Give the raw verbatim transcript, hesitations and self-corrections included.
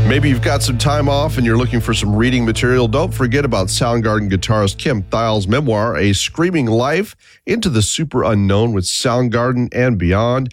Maybe you've got some time off and you're looking for some reading material. Don't forget about Soundgarden guitarist Kim Thile's memoir, A Screaming Life Into the Super Unknown with Soundgarden and Beyond.